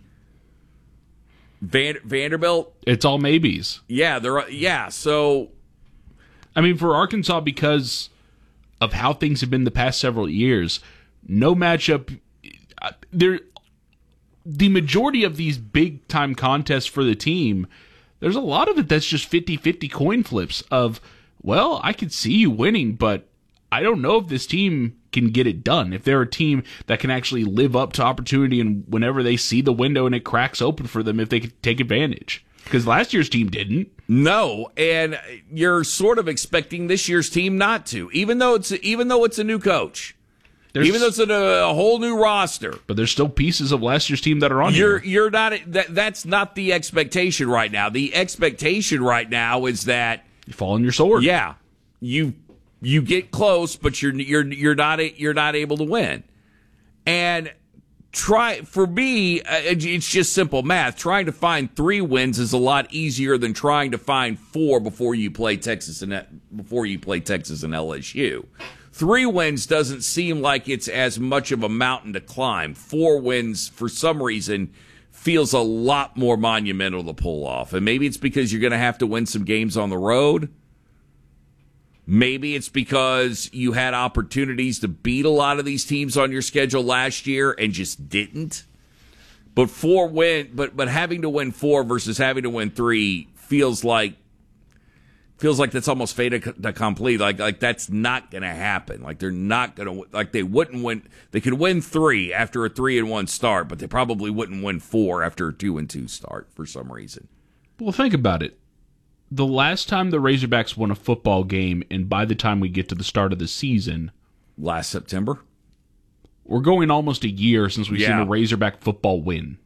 Van, Vanderbilt. It's all maybes. Yeah, they're yeah. So, I mean, for Arkansas, because of how things have been the past several years, no matchup. There, the majority of these big time contests for the team. There's a lot of it that's just fifty-fifty coin flips of, well, I could see you winning, but I don't know if this team can get it done. If they're a team that can actually live up to opportunity and whenever they see the window and it cracks open for them, if they could take advantage. Because last year's team didn't. No, and you're sort of expecting this year's team not to, even though it's even though it's a new coach. There's, Even though it's a, a whole new roster, but there's still pieces of last year's team that are on you're, here. You're not. That, that's not the expectation right now. The expectation right now is that you fall on your sword. Yeah, you you get close, but you're you're you're not you're not able to win. And try for me, it's just simple math. Trying to find three wins is a lot easier than trying to find four before you play Texas and before you play Texas and L S U. Three wins doesn't seem like it's as much of a mountain to climb. Four wins, for some reason, feels a lot more monumental to pull off. And maybe it's because you're going to have to win some games on the road. Maybe it's because you had opportunities to beat a lot of these teams on your schedule last year and just didn't. But four win, but but having to win four versus having to win three feels like feels like that's almost fait accompli. Like like that's not going to happen. Like they're not going to like they wouldn't win. They could win three after a three and one start, but they probably wouldn't win four after a two and two start for some reason. Well, think about it. The last time the Razorbacks won a football game, and by the time we get to the start of the season, last September, we're going almost a year since we've Yeah. seen a Razorback football win.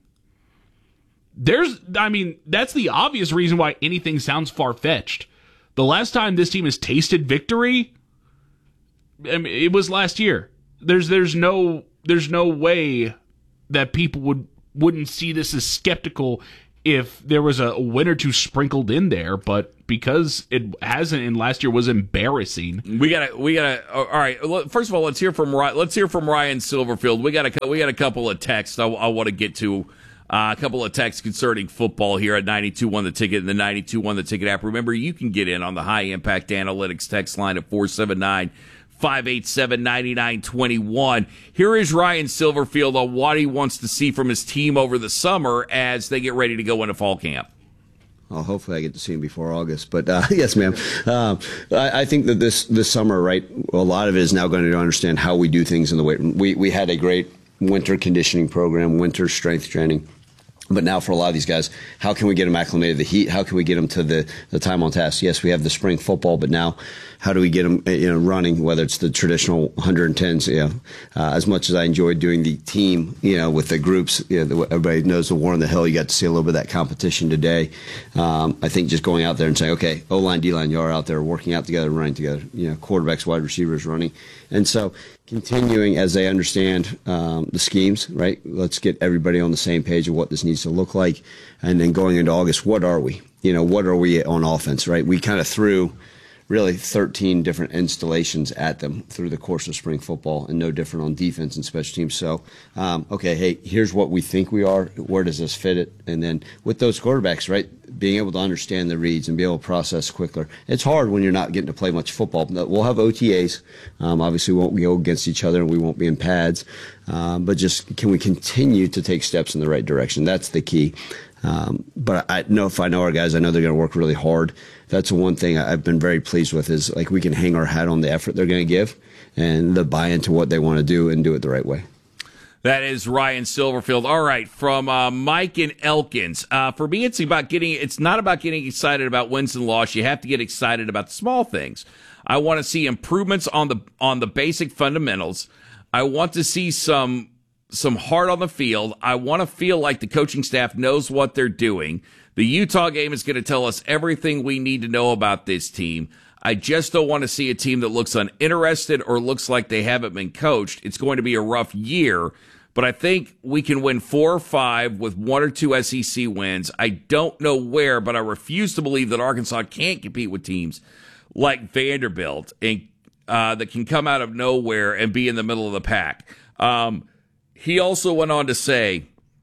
There's, I mean, that's the obvious reason why anything sounds far-fetched. The last time this team has tasted victory, I mean, it was last year. There's, there's no, there's no way that people would wouldn't see this as skeptical if there was a win or two sprinkled in there, but because it hasn't, and last year was embarrassing. We gotta, we gotta. All right. First of all, let's hear from let's hear from Ryan Silverfield. We got a we got a couple of texts I, I want to get to. Uh, a couple of texts concerning football here at ninety-two one The Ticket and the ninety-two one The Ticket app. Remember, you can get in on the High Impact Analytics text line at four seven nine, five eight seven, nine nine two one. Here is Ryan Silverfield on what he wants to see from his team over the summer as they get ready to go into fall camp. Well, hopefully I get to see him before August. But uh, yes, ma'am. Um, I, I think that this this summer, right, a lot of it is now going to understand how we do things in the weight room. We, we had a great winter conditioning program, winter strength training. But now for a lot of these guys, how can we get them acclimated to the heat? How can we get them to the, the time on task? Yes, we have the spring football, but now how do we get them you know, running, whether it's the traditional one hundred tens? You know, uh, as much as I enjoyed doing the team, you know, with the groups, you know, the, everybody knows the War on the Hill. You got to see a little bit of that competition today. Um, I think just going out there and saying, okay, O-line, D-line, you are out there working out together, running together, you know, quarterbacks, wide receivers running. And so continuing as they understand um, the schemes, right? Let's get everybody on the same page of what this needs to look like. And then going into August, what are we? You know, what are we on offense, right? We kind of threw really thirteen different installations at them through the course of spring football, and no different on defense and special teams. So, um, okay, hey, here's what we think we are. Where does this fit it? And then with those quarterbacks, right, being able to understand the reads and be able to process quicker. It's hard when you're not getting to play much football. We'll have O T As. Um, obviously, we won't go against each other, and we won't be in pads. Um, but just can we continue to take steps in the right direction? That's the key. Um, but I know if I know our guys, I know they're going to work really hard. That's the one thing I've been very pleased with is like we can hang our hat on the effort they're going to give and the buy into what they want to do and do it the right way. That is Ryan Silverfield. All right, from uh, Mike and Elkins. Uh, for me, it's about getting. It's not about getting excited about wins and loss. You have to get excited about the small things. I want to see improvements on the on the basic fundamentals. I want to see some some heart on the field. I want to feel like the coaching staff knows what they're doing. The Utah game is going to tell us everything we need to know about this team. I just don't want to see a team that looks uninterested or looks like they haven't been coached. It's going to be a rough year, but I think we can win four or five with one or two S E C wins. I don't know where, but I refuse to believe that Arkansas can't compete with teams like Vanderbilt and uh, that can come out of nowhere and be in the middle of the pack. Um, he also went on to say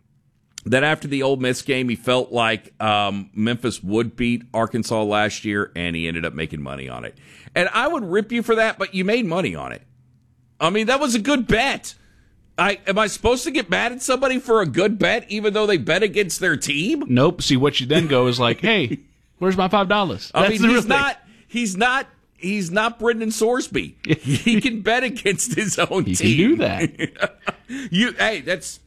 that after the Ole Miss game, he felt like um, Memphis would beat Arkansas last year, and he ended up making money on it. And I would rip you for that, but you made money on it. I mean, that was a good bet. I am I supposed to get mad at somebody for a good bet, even though they bet against their team? Nope. See, what you then go is like, hey, where's my five dollars? I mean, he's not, he's not, he's not Brendan Sorsby. He can bet against his own he team. He can do that. you, hey, that's.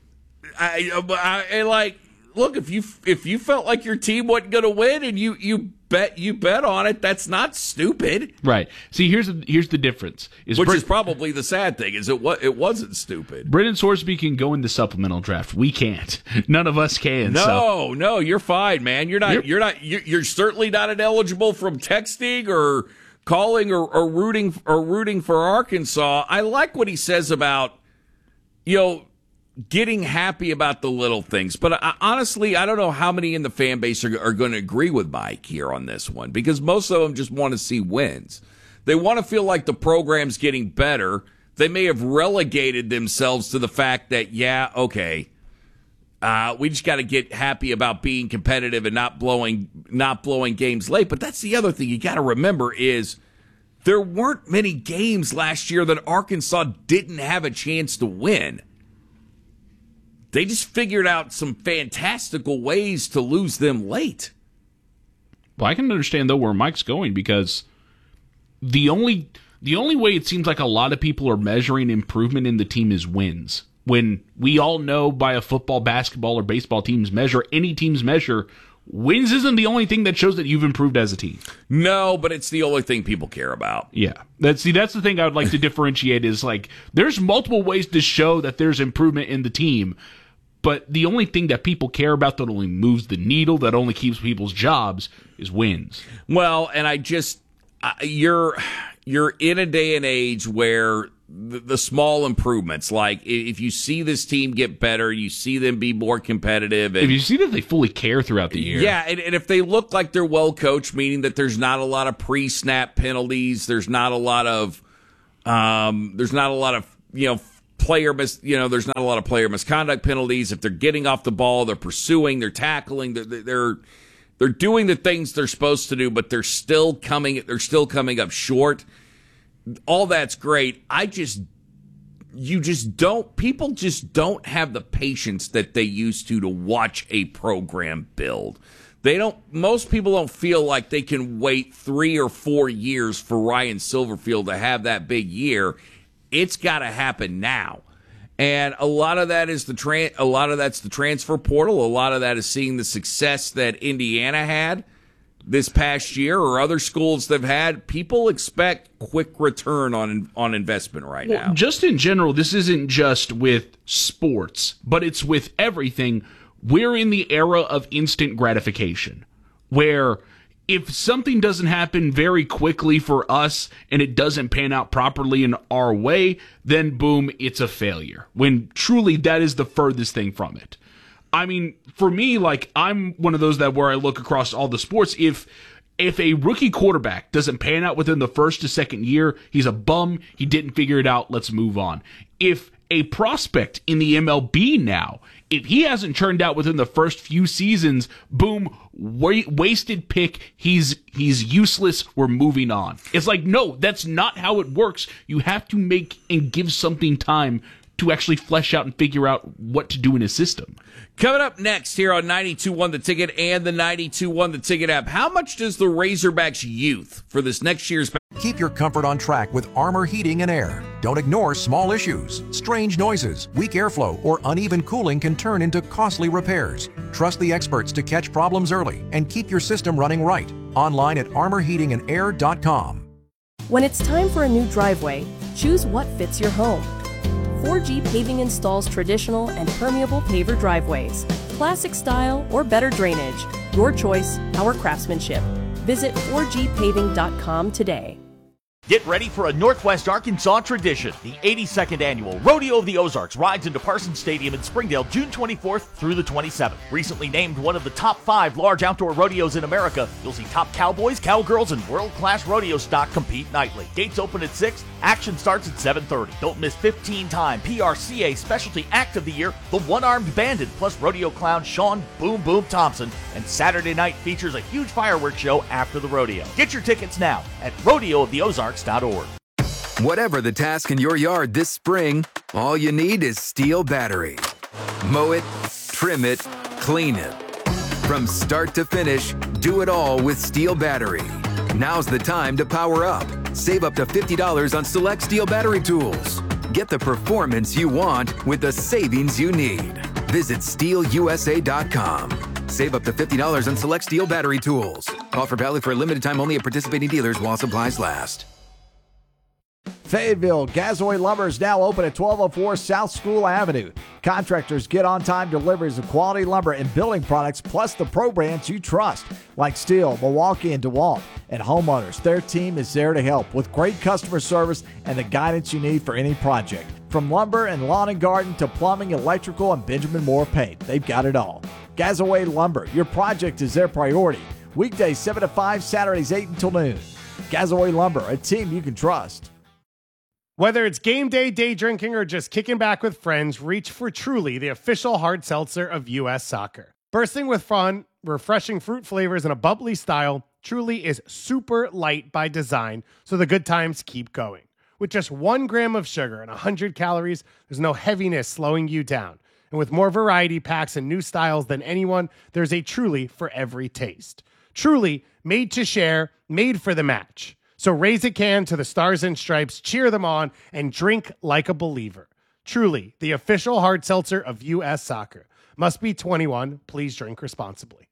I, I, I like look if you if you felt like your team wasn't going to win and you, you bet you bet on it, that's not stupid, right? See, here's the, here's the difference. Is Which Brit- is probably the sad thing is it what it wasn't stupid. Brendan Sorsby can go in the supplemental draft. We can't. None of us can. No, so. no, you're fine, man. You're not. You're, you're not. You're, you're certainly not ineligible from texting or calling or, or rooting or rooting for Arkansas. I like what he says about you know. getting happy about the little things. But I, honestly, I don't know how many in the fan base are, are going to agree with Mike here on this one, because most of them just want to see wins. They want to feel like the program's getting better. They may have relegated themselves to the fact that, yeah, okay, uh, we just got to get happy about being competitive and not blowing not blowing games late. But that's the other thing you got to remember is there weren't many games last year that Arkansas didn't have a chance to win. They just figured out some fantastical ways to lose them late. Well, I can understand, though, where Mike's going, because the only the only way it seems like a lot of people are measuring improvement in the team is wins. When we all know by a football, basketball, or baseball team's measure, any team's measure, wins isn't the only thing that shows that you've improved as a team. No, but it's the only thing people care about. Yeah. That's, see, that's the thing I would like to differentiate is, like, there's multiple ways to show that there's improvement in the team, but the only thing that people care about that only moves the needle, that only keeps people's jobs, is wins. Well, and I just, uh, you're, you're in a day and age where the, the small improvements, like if you see this team get better, you see them be more competitive. And, if you see that they fully care throughout the year. Yeah, and, and if they look like they're well coached, meaning that there's not a lot of pre-snap penalties, there's not a lot of, um, there's not a lot of, you know, player mis, you know, there's not a lot of player misconduct penalties. If they're getting off the ball, they're pursuing, they're tackling, they're they're they're doing the things they're supposed to do, but they're still coming they're still coming up short. All that's great. I just you just don't people just don't have the patience that they used to to watch a program build. They don't most people don't feel like they can wait three or four years for Ryan Silverfield to have that big year. It's got to happen now. And a lot of that is the tra- a lot of that's the transfer portal. A lot of that is seeing the success that Indiana had this past year or other schools that have had. People expect quick return on on investment right well, now. Just in general, this isn't just with sports, but it's with everything. We're in the era of instant gratification, where if something doesn't happen very quickly for us and it doesn't pan out properly in our way, then boom, it's a failure. When truly that is the furthest thing from it. I mean, for me, like, I'm one of those that where I look across all the sports. If if a rookie quarterback doesn't pan out within the first to second year, he's a bum. He didn't figure it out. Let's move on. If a prospect in the M L B now, if he hasn't turned out within the first few seasons, boom, wa- wasted pick, he's he's useless, we're moving on. It's like, no, that's not how it works. You have to make and give something time to actually flesh out and figure out what to do in a system. Coming up next here on ninety-two point one The Ticket and the ninety-two point one The Ticket app, how much does the Razorbacks youth for this next year's... Keep your comfort on track with Armor Heating and Air. Don't ignore small issues. Strange noises, weak airflow, or uneven cooling can turn into costly repairs. Trust the experts to catch problems early and keep your system running right. Online at armor heating and air dot com. When it's time for a new driveway, choose what fits your home. four G Paving installs traditional and permeable paver driveways, classic style or better drainage. Your choice, our craftsmanship. Visit four G paving dot com today. Get ready for a Northwest Arkansas tradition. The eighty-second annual Rodeo of the Ozarks rides into Parsons Stadium in Springdale June twenty-fourth through the twenty-seventh. Recently named one of the top five large outdoor rodeos in America, you'll see top cowboys, cowgirls, and world-class rodeo stock compete nightly. Gates open at six, action starts at seven thirty. Don't miss fifteen-time P R C A Specialty Act of the Year, the One-Armed Bandit, plus rodeo clown Sean Boom Boom Thompson, and Saturday night features a huge fireworks show after the rodeo. Get your tickets now at rodeo of the ozarks dot org. Whatever the task in your yard this spring, all you need is Steel battery. Mow it, trim it, clean it. From start to finish, do it all with Steel battery. Now's the time to power up. Save up to fifty dollars on select Steel battery tools. Get the performance you want with the savings you need. Visit steel u s a dot com. Save up to fifty dollars on select Steel battery tools. Offer valid for a limited time only at participating dealers while supplies last. Fayetteville, Gazoy Lumber is now open at twelve oh four South School Avenue. Contractors get on-time deliveries of quality lumber and building products, plus the pro brands you trust, like Steel, Milwaukee, and DeWalt. And homeowners, their team is there to help with great customer service and the guidance you need for any project. From lumber and lawn and garden to plumbing, electrical, and Benjamin Moore paint, they've got it all. Gazoy Lumber, your project is their priority. Weekdays seven to five, Saturdays eight until noon. Gazoy Lumber, a team you can trust. Whether it's game day, day drinking, or just kicking back with friends, reach for Truly, the official hard seltzer of U S Soccer. Bursting with fun, refreshing fruit flavors, and a bubbly style, Truly is super light by design, so the good times keep going. With just one gram of sugar and one hundred calories, there's no heaviness slowing you down. And with more variety packs and new styles than anyone, there's a Truly for every taste. Truly, made to share, made for the match. So raise a can to the Stars and Stripes, cheer them on, and drink like a believer. Truly, the official hard seltzer of U S Soccer. Must be twenty-one. Please drink responsibly.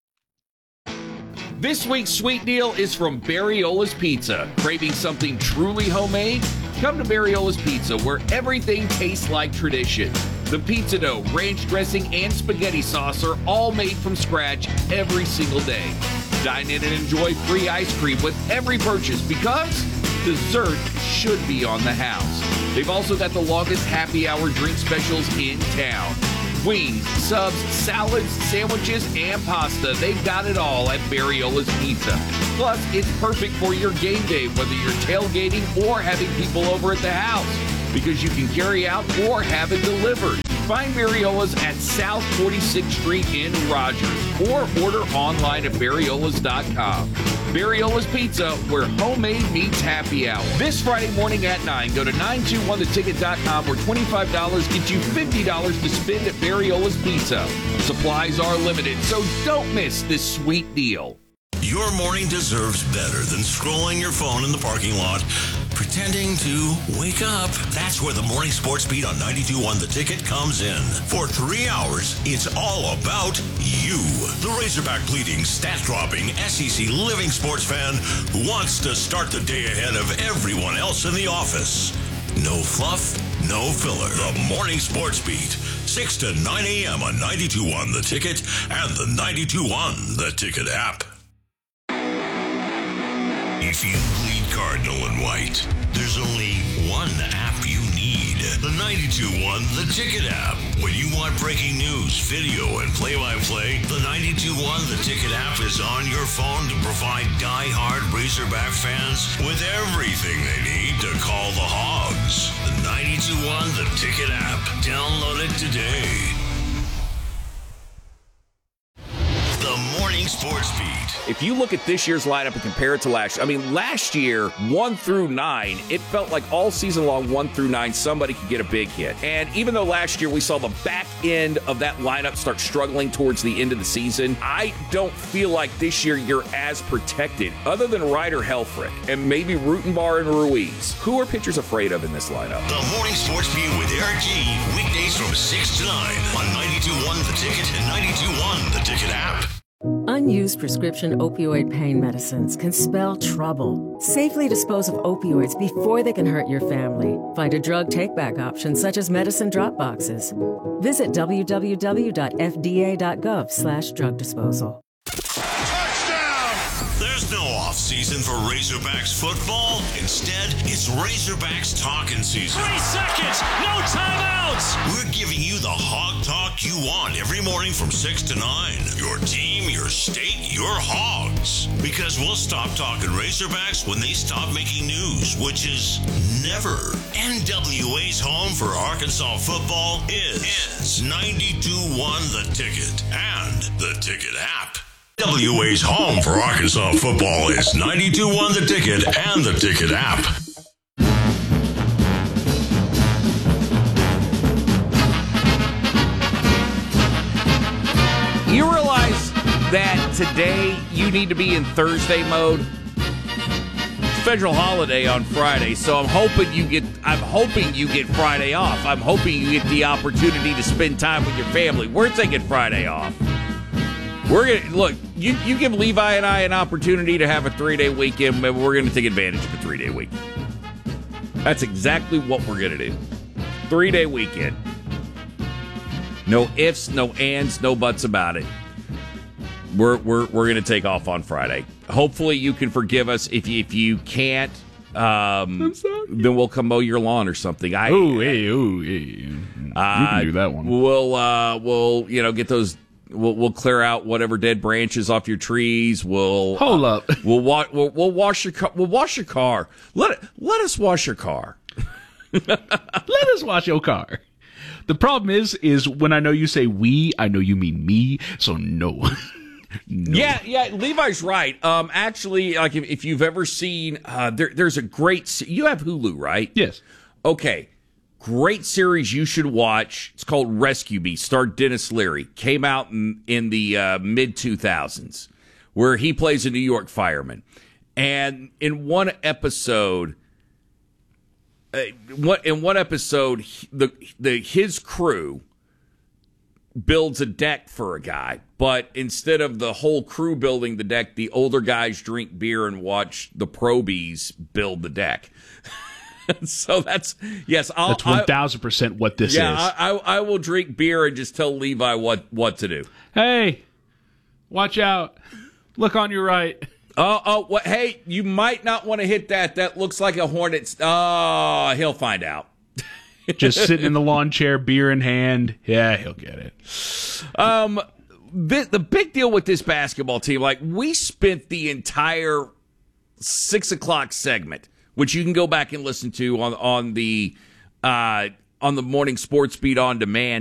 This week's sweet deal is from Barriola's Pizza. Craving something truly homemade? Come to Barriola's Pizza, where everything tastes like tradition. The pizza dough, ranch dressing, and spaghetti sauce are all made from scratch every single day. Dine in and enjoy free ice cream with every purchase because dessert should be on the house. They've also got the longest happy hour drink specials in town. Wings, subs, salads, sandwiches, and pasta. They've got it all at Barriola's Pizza. Plus, it's perfect for your game day, whether you're tailgating or having people over at the house, because you can carry out or have it delivered. Find Barriola's at South forty-sixth Street in Rogers or order online at barriolas dot com. Barriola's Pizza, where homemade meets happy hour. This Friday morning at nine, go to nine two one the ticket dot com where twenty-five dollars gets you fifty dollars to spend at Barriola's Pizza. Supplies are limited, so don't miss this sweet deal. Your morning deserves better than scrolling your phone in the parking lot, pretending to wake up. That's where the Morning Sports Beat on ninety-two point one The Ticket comes in. For three hours, it's all about you. The Razorback bleeding, stat-dropping, S E C living sports fan who wants to start the day ahead of everyone else in the office. No fluff, no filler. The Morning Sports Beat, six to nine a.m. on ninety-two point one The Ticket and the ninety-two point one The Ticket app. If you bleed cardinal and white, there's only one app you need. The ninety-two point one The Ticket app. When you want breaking news, video, and play-by-play, the ninety-two point one The Ticket app is on your phone to provide die-hard Razorback fans with everything they need to call the Hogs. The ninety-two point one The Ticket app. Download it today. The Morning Sports Beat. If you look at this year's lineup and compare it to last year, I mean, last year, one through nine, it felt like all season long, one through nine, somebody could get a big hit. And even though last year we saw the back end of that lineup start struggling towards the end of the season, I don't feel like this year you're as protected, other than Ryder Helfrich and maybe Rutenbar and Ruiz. Who are pitchers afraid of in this lineup? The Morning Sports Beat with Eric G. Weekdays from six to nine on ninety-two point one The Ticket and ninety-two point one The Ticket app. Unused prescription opioid pain medicines can spell trouble. Safely dispose of opioids before they can hurt your family. Find a drug take-back option such as medicine drop boxes. Visit w w w dot f d a dot gov slash drug disposal. There's no off-season for Razorbacks football. Instead, it's Razorbacks talking season. Three seconds, no timeouts. We're giving you the hog talk you want every morning from six to nine. Your team, your state, your Hogs. Because we'll stop talking Razorbacks when they stop making news, which is never. N W A's home for Arkansas football is, is ninety-two point one The Ticket and the Ticket app. N W A's home for Arkansas football is ninety-two point one The Ticket and the Ticket app. You realize that today you need to be in Thursday mode? Federal holiday on Friday, so I'm hoping you get I'm hoping you get Friday off. I'm hoping you get the opportunity to spend time with your family. We're taking Friday off. We're gonna look. You you give Levi and I an opportunity to have a three day weekend, but we're gonna take advantage of a three day weekend. That's exactly what we're gonna do. Three day weekend. No ifs, no ands, no buts about it. We're we're we're gonna take off on Friday. Hopefully, you can forgive us. If you, if you can't, um, then we'll come mow your lawn or something. I oh hey oh hey, you uh, can do that one. We'll uh, we'll you know get those. We'll, we'll clear out whatever dead branches off your trees. We'll hold uh, up. We'll, wa- we'll we'll wash your car. We'll wash your car. Let it, let us wash your car. Let us wash your car. The problem is, is when I know you say we, I know you mean me. So no. no. Yeah, yeah. Levi's right. Um, actually, like if, if you've ever seen, uh, there, there's a great. You have Hulu, right? Yes. Okay. Great series you should watch. It's called Rescue Me. Starred Dennis Leary. Came out in, in the uh, mid two thousands. where he plays a New York fireman. And in one episode, uh, what in one episode, the the his crew builds a deck for a guy, but instead of the whole crew building the deck, the older guys drink beer and watch the probies build the deck. So that's yes, I'll, that's one thousand percent what this yeah, is. Yeah, I, I, I will drink beer and just tell Levi what what to do. Hey, watch out! Look on your right. Oh, oh, what? Hey, you might not want to hit that. That looks like a hornet's. Oh, he'll find out. Just sitting in the lawn chair, beer in hand. Yeah, he'll get it. Um, the, the big deal with this basketball team, like we spent the entire six o'clock segment, which you can go back and listen to on on the uh, on the morning sports beat on demand.